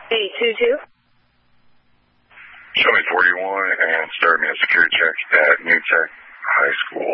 822. Show me 41 and start me a security check at New Tech High School.